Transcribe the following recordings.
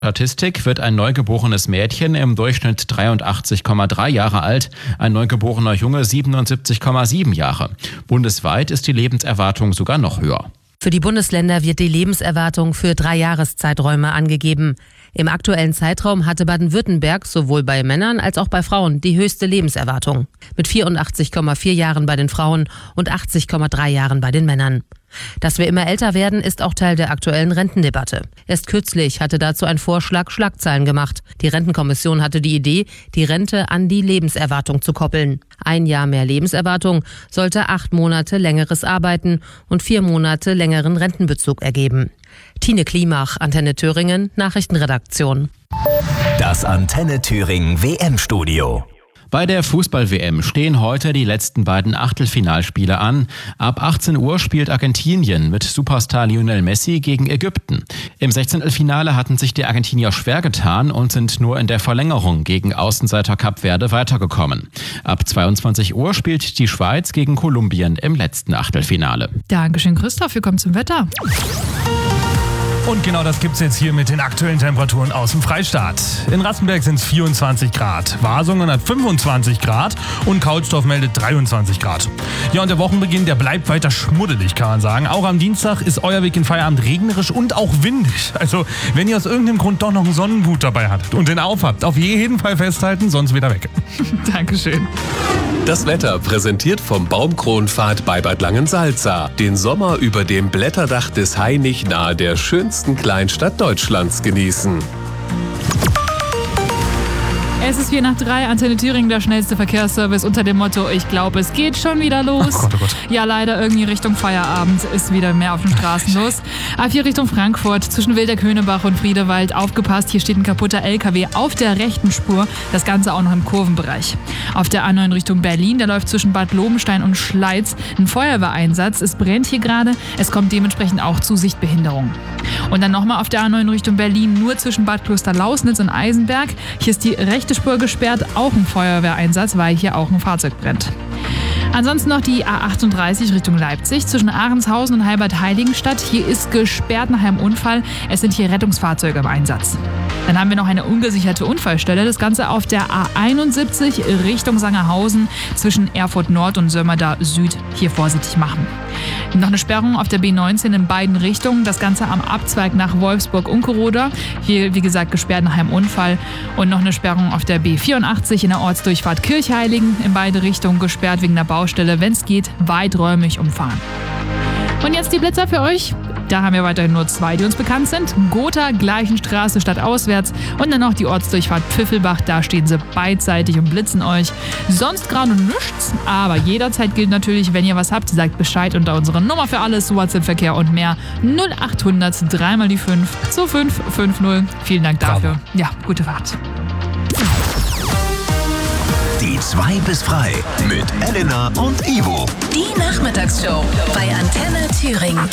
Statistik wird ein neugeborenes Mädchen im Durchschnitt 83,3 Jahre alt, ein neugeborener Junge 77,7 Jahre. Bundesweit ist die Lebenserwartung sogar noch höher. Für die Bundesländer wird die Lebenserwartung für 3 Jahreszeiträume angegeben. Im aktuellen Zeitraum hatte Baden-Württemberg sowohl bei Männern als auch bei Frauen die höchste Lebenserwartung. Mit 84,4 Jahren bei den Frauen und 80,3 Jahren bei den Männern. Dass wir immer älter werden, ist auch Teil der aktuellen Rentendebatte. Erst kürzlich hatte dazu ein Vorschlag Schlagzeilen gemacht. Die Rentenkommission hatte die Idee, die Rente an die Lebenserwartung zu koppeln. 1 Jahr mehr Lebenserwartung sollte 8 Monate längeres Arbeiten und 4 Monate längeren Rentenbezug ergeben. Tine Klimach, Antenne Thüringen, Nachrichtenredaktion. Das Antenne Thüringen WM-Studio. Bei der Fußball-WM stehen heute die letzten beiden Achtelfinalspiele an. Ab 18 Uhr spielt Argentinien mit Superstar Lionel Messi gegen Ägypten. Im 16. hatten sich die Argentinier schwer getan und sind nur in der Verlängerung gegen Außenseiter Kap Verde weitergekommen. Ab 22 Uhr spielt die Schweiz gegen Kolumbien im letzten Achtelfinale. Dankeschön, Christoph. Wir kommen zum Wetter. Und genau das gibt's jetzt hier mit den aktuellen Temperaturen aus dem Freistaat. In Rassenberg sind es 24 Grad, Wasungen hat 25 Grad und Kautstorf meldet 23 Grad. Ja, und der Wochenbeginn, der bleibt weiter schmuddelig, kann man sagen. Auch am Dienstag ist euer Weg in Feierabend regnerisch und auch windig. Also, wenn ihr aus irgendeinem Grund doch noch einen Sonnenhut dabei hattet und den aufhabt, auf jeden Fall festhalten, sonst wieder weg. Dankeschön. Das Wetter präsentiert vom Baumkronpfad bei Bad Langensalza. Den Sommer über dem Blätterdach des Hainich nahe der schönsten Kleinstadt Deutschlands genießen. Es ist 2:04, Antenne Thüringen, der schnellste Verkehrsservice unter dem Motto, ich glaube, es geht schon wieder los. Oh Gott, oh Gott. Ja, leider irgendwie Richtung Feierabend ist wieder mehr auf den Straßen los. A4 Richtung Frankfurt, zwischen Wilderkönebach und Friedewald, aufgepasst, hier steht ein kaputter LKW auf der rechten Spur, das Ganze auch noch im Kurvenbereich. Auf der A9 Richtung Berlin, der läuft zwischen Bad Lobenstein und Schleiz, ein Feuerwehreinsatz, es brennt hier gerade, es kommt dementsprechend auch zu Sichtbehinderungen. Und dann nochmal auf der A9 Richtung Berlin, nur zwischen Bad Klosterlausnitz und Eisenberg, hier ist die rechte Spur gesperrt, auch ein Feuerwehreinsatz, weil hier auch ein Fahrzeug brennt. Ansonsten noch die A38 Richtung Leipzig zwischen Ahrenshausen und Heilbad-Heiligenstadt. Hier ist gesperrt nach einem Unfall. Es sind hier Rettungsfahrzeuge im Einsatz. Dann haben wir noch eine ungesicherte Unfallstelle. Das Ganze auf der A71 Richtung Sangerhausen zwischen Erfurt Nord und Sömmerda Süd. Hier vorsichtig machen. Noch eine Sperrung auf der B19 in beiden Richtungen. Das Ganze am Abzweig nach Wolfsburg-Unkeroda. Hier, wie gesagt, gesperrt nach einem Unfall. Und noch eine Sperrung auf der B84 in der Ortsdurchfahrt Kirchheiligen. In beide Richtungen gesperrt wegen der Baustelle. Wenn es geht, weiträumig umfahren. Und jetzt die Blitzer für euch. Da haben wir weiterhin nur 2, die uns bekannt sind. Gotha, Gleichenstraße stadtauswärts und dann noch die Ortsdurchfahrt Pfiffelbach. Da stehen sie beidseitig und blitzen euch. Sonst gerade nichts, aber jederzeit gilt natürlich, wenn ihr was habt, sagt Bescheid unter unserer Nummer für alles, WhatsApp-Verkehr und mehr. 0800 3 mal die 5 2550. Vielen Dank dafür. Bravo. Ja, gute Fahrt. Die 2 bis frei mit Elena und Ivo. Die Nachmittagsshow bei Antenne Thüringen.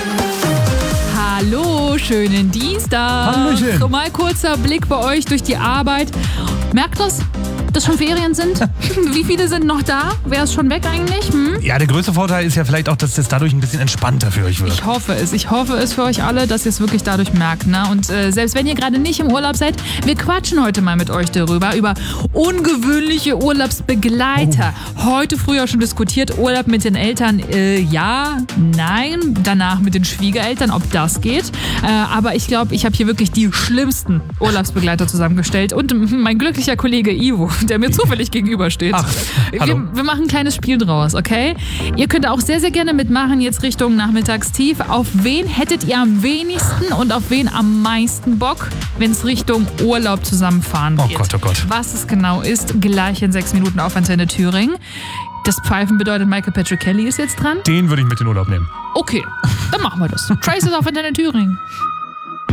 Hallo, schönen Dienstag. Hallöchen. Mal kurzer Blick bei euch durch die Arbeit. Merkt das, dass schon Ferien sind? Wie viele sind noch da? Wer ist schon weg eigentlich? Ja, der größte Vorteil ist ja vielleicht auch, dass es dadurch ein bisschen entspannter für euch wird. Ich hoffe es für euch alle, dass ihr es wirklich dadurch merkt. Ne? Und selbst wenn ihr gerade nicht im Urlaub seid, wir quatschen heute mal mit euch darüber, über ungewöhnliche Urlaubsbegleiter. Heute früher schon diskutiert, Urlaub mit den Eltern, ja, nein, danach mit den Schwiegereltern, ob das geht. Aber ich glaube, ich habe hier wirklich die schlimmsten Urlaubsbegleiter zusammengestellt und mein glücklicher Kollege Ivo, der mir zufällig gegenübersteht. Ach, hallo. Wir machen ein kleines Spiel draus, okay? Ihr könnt auch sehr, sehr gerne mitmachen, jetzt Richtung Nachmittagstief. Auf wen hättet ihr am wenigsten und auf wen am meisten Bock, wenn es Richtung Urlaub zusammenfahren geht? Oh Gott, oh Gott. Was es genau ist, gleich in 6 Minuten auf Antenne Thüringen. Das Pfeifen bedeutet, Michael Patrick Kelly ist jetzt dran. Den würde ich mit in den Urlaub nehmen. Okay, dann machen wir das. Trace ist auf Antenne Thüringen.